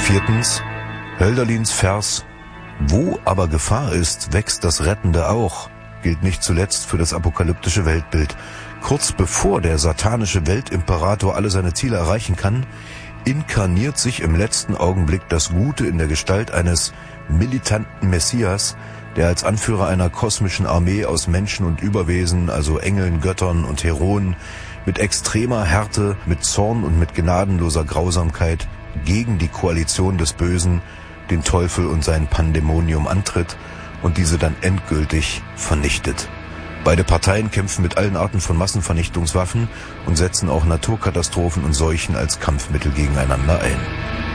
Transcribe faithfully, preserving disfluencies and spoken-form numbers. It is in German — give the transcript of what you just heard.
Viertens, Hölderlins Vers »Wo aber Gefahr ist, wächst das Rettende auch« gilt nicht zuletzt für das apokalyptische Weltbild. Kurz bevor der satanische Weltimperator alle seine Ziele erreichen kann, inkarniert sich im letzten Augenblick das Gute in der Gestalt eines militanten Messias, der als Anführer einer kosmischen Armee aus Menschen und Überwesen, also Engeln, Göttern und Heroen, mit extremer Härte, mit Zorn und mit gnadenloser Grausamkeit gegen die Koalition des Bösen, den Teufel und sein Pandemonium antritt und diese dann endgültig vernichtet. Beide Parteien kämpfen mit allen Arten von Massenvernichtungswaffen und setzen auch Naturkatastrophen und Seuchen als Kampfmittel gegeneinander ein.